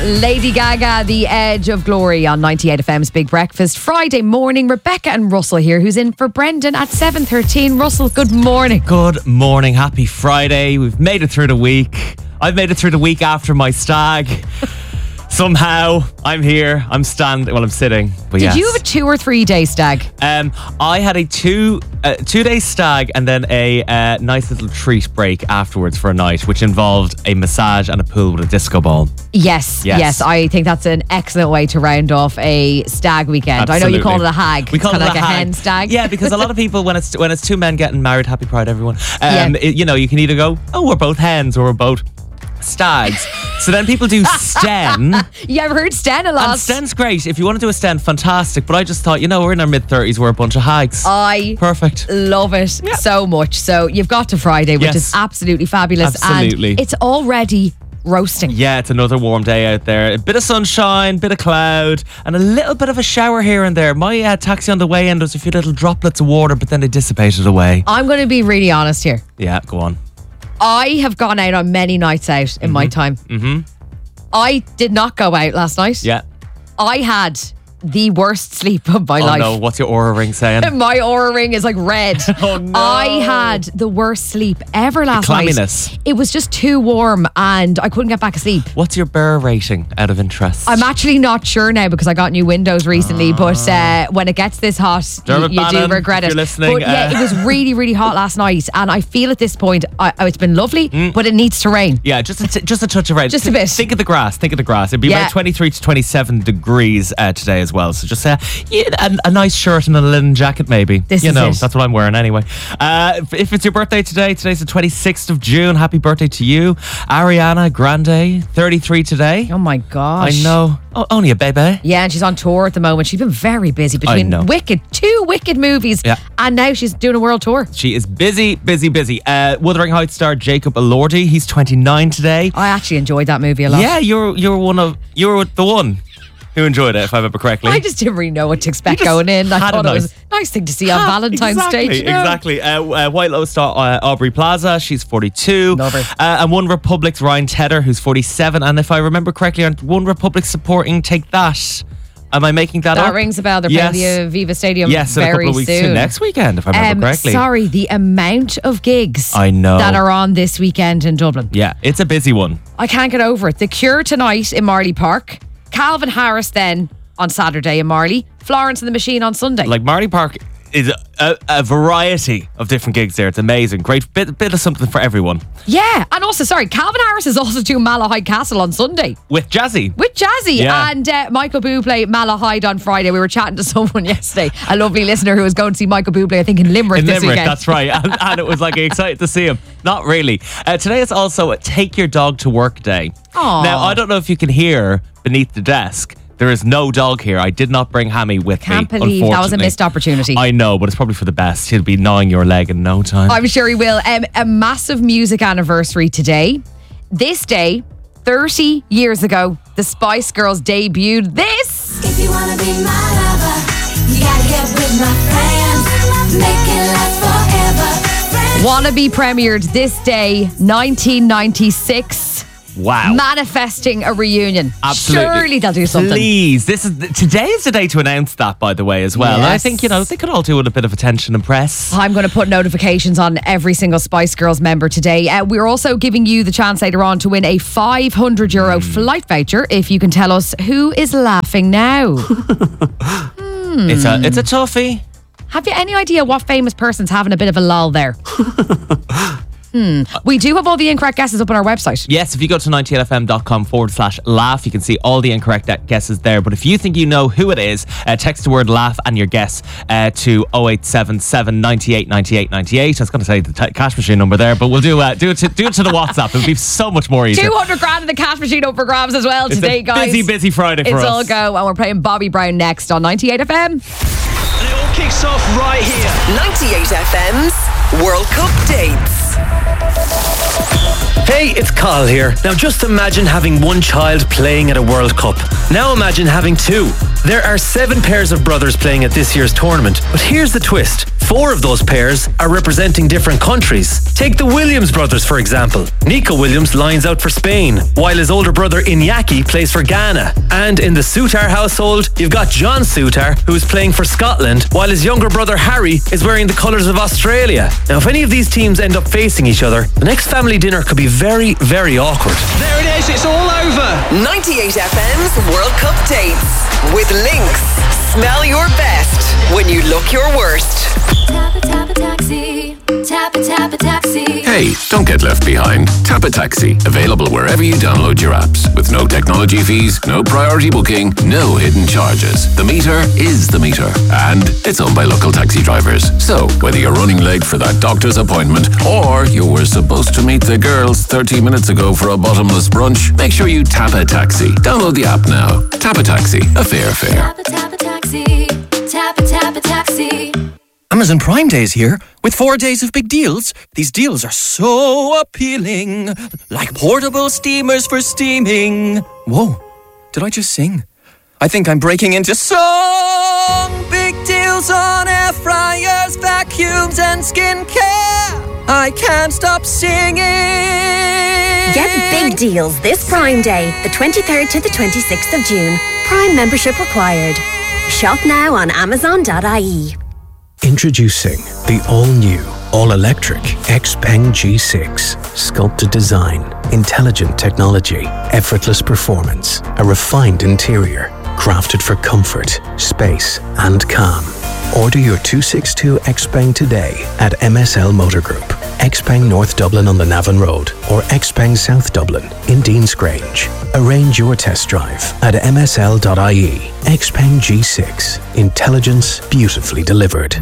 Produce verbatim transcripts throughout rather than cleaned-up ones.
Lady Gaga, The Edge of Glory on ninety-eight F M's Big Breakfast. Friday morning, Rebecca and Russell here, who's in for Brendan at seven thirteen. Russell, good morning. Good morning. Happy Friday. We've made it through the week. I've made it through the week after my stag. Somehow, I'm here. I'm standing. Well, I'm sitting. But Did yes. you have a two or three day stag? Um, I had a two uh, two day stag and then a uh, nice little treat break afterwards for a night, which involved a massage and a pool with a disco ball. Yes, yes, Yes. I think that's an excellent way to round off a stag weekend. I know you call it a hag. We call it's it kind of a like a hag. hen stag. Yeah, because a lot of people, when it's when it's two men getting married, happy pride everyone. Um, Yeah. it- you know, you can either go, oh, we're both hens, or we're both stags. So then people do sten. Yeah, I've heard Sten a lot. And sten's great. If you want to do a sten, fantastic. But I just thought, you know, we're in our mid thirties, we're a bunch of hags. I Perfect. love it so much. So you've got to Friday, which Yes. is absolutely fabulous. Absolutely. And it's already roasting. Yeah, it's another warm day out there. A bit of sunshine, bit of cloud, and a little bit of a shower here and there. My uh, taxi on the way in, there was a few little droplets of water, but then they dissipated away. I'm going to be really honest here. Yeah, go on. I have gone out on many nights out in my time. Mm-hmm. I did not go out last night. Yeah. I had the worst sleep of my Oh life. no, what's your aura ring saying? My aura ring is like red. Oh, no. I had the worst sleep ever last clamminess. night. It was just too warm and I couldn't get back asleep. What's your bear rating out of interest? I'm actually not sure now because I got new windows recently, but uh, when it gets this hot, you, Dermot you do Bannon, regret if it. you're listening, but yeah, uh, it was really, really hot last night and I feel at this point, I, oh, it's been lovely, but it needs to rain. Yeah, just a t- just a touch of rain. Just a bit. Think of the grass. Think of the grass. It'd be Yeah. about twenty-three to twenty-seven degrees uh, today as well. So just uh, yeah, a, a nice shirt and a linen jacket maybe. This you is know, it. that's what I'm wearing anyway. Uh, if- if it's your birthday today, today's the twenty-sixth of June. Happy birthday to you, Ariana Grande, thirty-three today. Oh my gosh. I know. Oh, only a baby. Yeah, and she's on tour at the moment. She's been very busy between know. Wicked, two Wicked movies, Yeah. and now she's doing a world tour. She is busy, busy, busy. Uh, Wuthering Heights star Jacob Elordi. He's twenty-nine today. I actually enjoyed that movie a lot. Yeah, you're you're one of you're the one who enjoyed it, if I remember correctly. I just didn't really know what to expect You just going in. I had a thought it was nice- a nice thing to see on Ah, Valentine's exactly, Day. you know? Exactly. Uh, uh, White Lotus star uh, Aubrey Plaza, she's forty-two. Love her. Uh, and One Republic's Ryan Tedder, who's forty-seven. And if I remember correctly, aren't One Republic supporting Take That? Am I making that, That up? rings a bell. They're Yes. playing the Viva Stadium Yes, in a very couple of weeks soon. to next weekend, if I remember Um, correctly. sorry, the amount of gigs I know. that are on this weekend in Dublin. Yeah, it's a busy one. I can't get over it. The Cure tonight in Marley Park. Calvin Harris then on Saturday in Marley. Florence and the Machine on Sunday. Like, Marley Park is a, a, a variety of different gigs there. It's amazing. Great bit, bit of something for everyone. yeah, and also, sorry, Calvin Harris is also doing Malahide Castle on Sunday With Jazzy. with Jazzy Yeah. and uh, Michael Bublé Malahide on Friday. We were chatting to someone yesterday, a lovely listener who was going to see Michael Bublé, I think, in Limerick In this Limerick, weekend. that's right. And, and it was like excited to see him. Not really. Uh, today is also a Take Your Dog to Work Day. Aw. Now, I don't know if you can hear beneath the desk. There is no dog here. I did not bring Hammy with Can't me. believe that was a unfortunately. missed opportunity. I know, but it's probably for the best. He'll be gnawing your leg in no time. I'm sure he will. Um, a massive music anniversary today. This day, thirty years ago, the Spice Girls debuted this. If you wanna be my lover, you gotta get with my friends. Make it last forever. Friends. Wanna Be premiered this day, nineteen ninety-six. Wow. Manifesting a reunion. Absolutely. Surely they'll do something. Please. This is today is the day to announce that, by the way, as well. And I Yes. think, you know, they could all do with a bit of attention and press. I'm going to put notifications on every single Spice Girls member today. Uh, we're also giving you the chance later on to win a five hundred euro Hmm. flight voucher if you can tell us who is laughing now. It's a it's a toughie. Have you any idea what famous person's having a bit of a lull there? Hmm. We do have all the incorrect guesses up on our website. Yes, if you go to ninety eight f m dot com forward slash laugh, you can see all the incorrect guesses there. But if you think you know who it is, uh, text the word laugh and your guess uh, to oh eight seven seven, nine eight, nine eight, nine eight. I was going to say the t- cash machine number there, but we'll do uh, do it to, do it to the WhatsApp. It'll be so much more easier. two hundred grand in the cash machine up for grabs as well It's today, a guys. busy, busy Friday for It's us. all go, and we're playing Bobby Brown next on ninety-eight F M. And it all kicks off right here. ninety-eight F M's World Cup dates. Hey, it's Carl here. Now just imagine having one child playing at a World Cup. Now imagine having two. There are seven pairs of brothers playing at this year's tournament, but here's the twist. Four of those pairs are representing different countries. Take the Williams brothers, for example. Nico Williams lines out for Spain, while his older brother Iñaki plays for Ghana. And in the Soutar household, you've got John Soutar, who's playing for Scotland, while his younger brother Harry is wearing the colours of Australia. Now, if any of these teams end up facing each other, the next family dinner could be very, very awkward. There it is, it's all over. ninety-eight F M's World Cup dates. With Lynx. Smell your best when you look your worst. Tap a tap a taxi. Tap a tap a taxi. Hey, don't get left behind. Tap a Taxi. Available wherever you download your apps. With no technology fees, no priority booking, no hidden charges. The meter is the meter. And it's owned by local taxi drivers. So, whether you're running late for that doctor's appointment or you were supposed to meet the girls thirty minutes ago for a bottomless brunch, make sure you tap a taxi. Download the app now. Tap a Taxi. A fair fare. Tap a tap a taxi. Tap a tap a taxi. Amazon Prime Day is here with four days of big deals. These deals are so appealing, like portable steamers for steaming. Whoa, did I just sing? I think I'm breaking into song. Big deals on air fryers, vacuums and skincare. I can't stop singing. Get big deals this Prime Day, the twenty-third to the twenty-sixth of June. Prime membership required. Shop now on amazon dot I E. Introducing the all-new, all-electric Xpeng G six. Sculpted design, intelligent technology, effortless performance, a refined interior, crafted for comfort, space and calm. Order your two sixty-two Xpeng today at M S L Motor Group, Xpeng North Dublin on the Navan Road, or Xpeng South Dublin in Dean's Grange. Arrange your test drive at m s l dot I E. Xpeng G six. Intelligence beautifully delivered.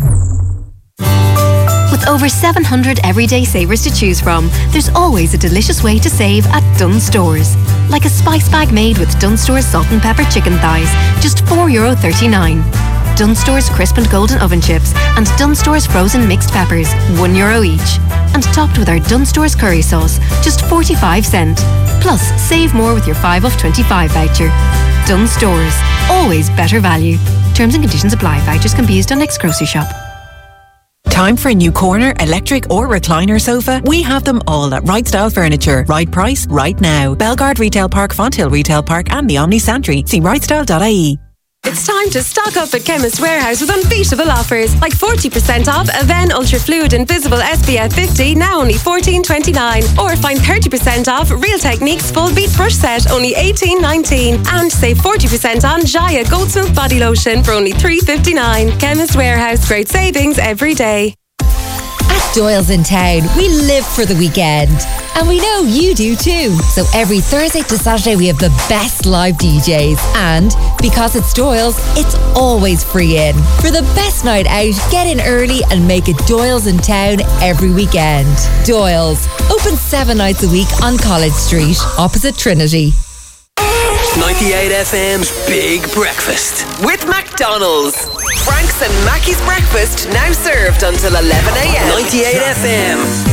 With over seven hundred everyday savers to choose from, there's always a delicious way to save at Dunnes Stores. Like a spice bag made with Dunnes Stores salt and pepper chicken thighs, just four euro thirty-nine. Dunnes Stores crisp and golden oven chips and Dunnes Stores frozen mixed peppers, one euro each. And topped with our Dunnes Stores curry sauce, just forty-five cent. Plus, save more with your five off twenty-five voucher. Dunnes Stores, always better value. Terms and conditions apply. Vouchers can be used on next grocery shop. Time for a new corner, electric or recliner sofa? We have them all at Right Style Furniture. Right price, right now. Belgard Retail Park, Fonthill Retail Park and the Omni Santry. See right style dot I E. It's time to stock up at Chemist Warehouse with unbeatable offers, like forty percent off Aven Ultra Fluid Invisible S P F fifty, now only fourteen twenty-nine, or find thirty percent off Real Techniques Full Beat Brush Set, only eighteen nineteen, and save forty percent on Jaya Goat Smooth Body Lotion for only three fifty-nine. Chemist Warehouse, great savings every day. At Doyle's in town, we live for the weekend. And we know you do too. So every Thursday to Saturday we have the best live D Js. And because it's Doyle's, it's always free in. For the best night out, get in early and make it Doyle's in town every weekend. Doyle's, open seven nights a week on College Street, opposite Trinity. ninety-eight F M's Big Breakfast with McDonald's. Frank's and Mackey's breakfast now served until eleven a.m. ninety-eight F M.